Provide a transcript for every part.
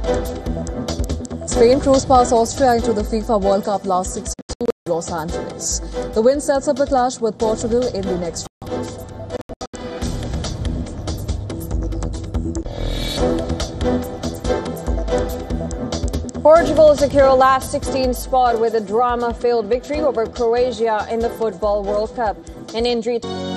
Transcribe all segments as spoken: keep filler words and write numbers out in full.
Spain cruised past Austria into the FIFA World Cup last sixty-two in Los Angeles. The win sets up a clash with Portugal in the next round. Portugal secure last sixteen spot with a drama-filled victory over Croatia in the Football World Cup. An injury.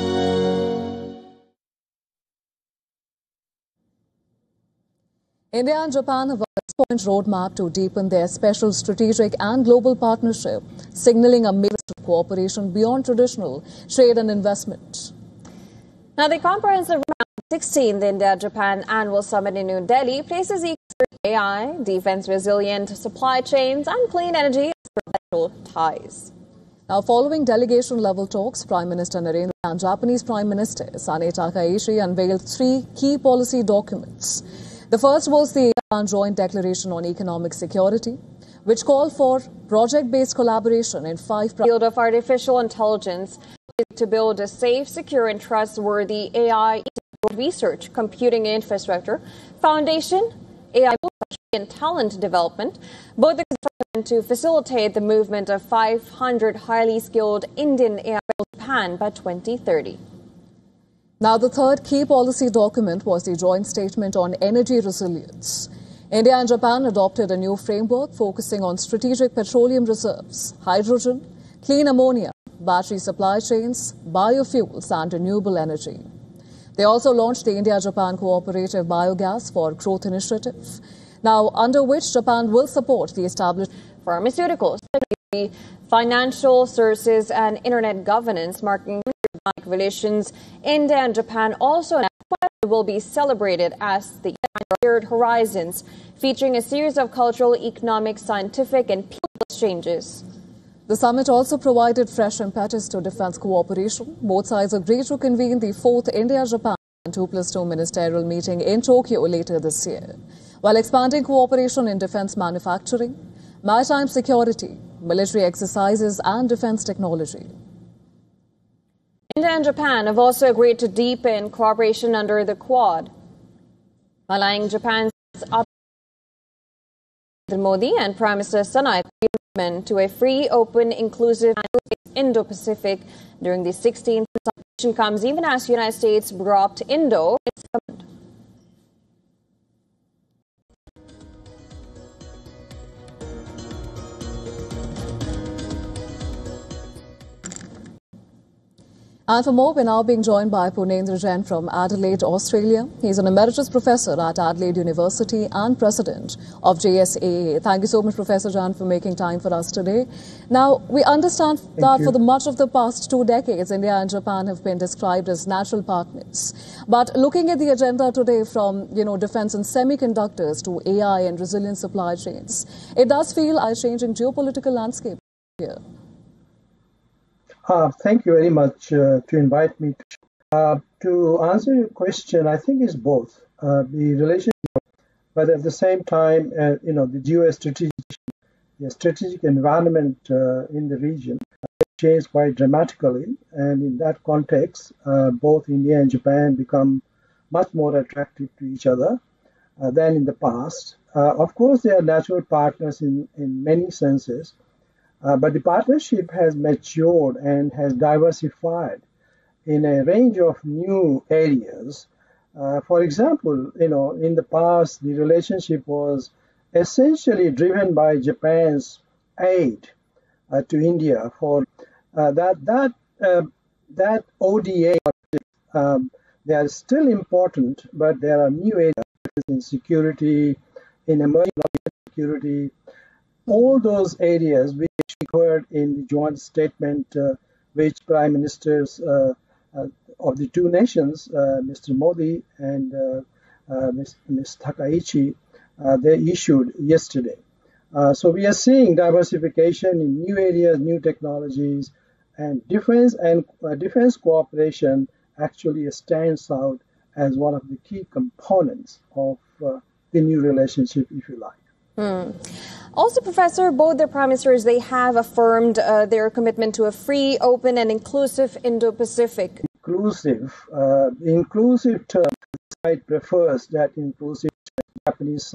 India and Japan have a six-point roadmap to deepen their special strategic and global partnership, signaling a major cooperation beyond traditional trade and investment. Now, the comprehensive round sixteen, the India-Japan Annual Summit in New Delhi, places A I, defense-resilient supply chains, and clean energy as professional ties. Now, following delegation-level talks, Prime Minister Narendra Modi and Japanese Prime Minister Sane Takaichi unveiled three key policy documents. The first was the Japan Joint Declaration on Economic Security, which called for project-based collaboration in five field of artificial intelligence to build a safe, secure, and trustworthy A I research, computing infrastructure, foundation, A I and talent development, both to facilitate the movement of five hundred highly skilled Indian A I to Japan by twenty thirty. Now, the third key policy document was the joint statement on energy resilience. India and Japan adopted a new framework focusing on strategic petroleum reserves, hydrogen, clean ammonia, battery supply chains, biofuels, and renewable energy. They also launched the India-Japan Cooperative Biogas for Growth Initiative, now under which Japan will support the establishment of pharmaceuticals, financial services, and internet governance, marking relations. India and Japan also will be celebrated as the Shared Horizons, featuring a series of cultural, economic, scientific, and people exchanges. The summit also provided fresh impetus to defense cooperation. Both sides agreed to convene the fourth India-Japan two plus two ministerial meeting in Tokyo later this year, while expanding cooperation in defense manufacturing, maritime security, military exercises, and defense technology. India and Japan have also agreed to deepen cooperation under the Quad, allowing Japan's Modi and Prime Minister Sanae to a free, open, inclusive, Indo-Pacific during the sixteenth celebration comes even as the United States dropped Indo. And for more, we're now being joined by Purnendra Jain from Adelaide, Australia. He's an emeritus professor at Adelaide University and president of J S A A. Thank you so much, Professor Jain, for making time for us today. Now, we understand Thank that you. for the much of the past two decades, India and Japan have been described as natural partners. But looking at the agenda today, from you know defense and semiconductors to A I and resilient supply chains, it does feel a changing geopolitical landscape here. Uh, thank you very much uh, to invite me. To, uh, to answer your question, I think it's both. Uh, the relationship, but at the same time, uh, you know, the geostrategic the strategic environment uh, in the region changed quite dramatically. And in that context, uh, both India and Japan become much more attractive to each other uh, than in the past. Uh, of course, they are natural partners in, in many senses. Uh, but the partnership has matured and has diversified in a range of new areas. Uh, for example, you know, in the past, the relationship was essentially driven by Japan's aid uh, to India for uh, that that uh, that O D A. Um, they are still important, but there are new areas in security, in emerging security, all those areas which occurred in the joint statement uh, which Prime Ministers uh, uh, of the two nations, uh, Mister Modi and uh, uh, Miz Takaichi, uh, they issued yesterday. Uh, so we are seeing diversification in new areas, new technologies, and defense and uh, defense cooperation actually stands out as one of the key components of uh, the new relationship, if you like. Hmm. Also, Professor, both the prime ministers, they have affirmed uh, their commitment to a free, open, and inclusive Indo-Pacific. Inclusive, uh, inclusive term, the side prefers that inclusive Japanese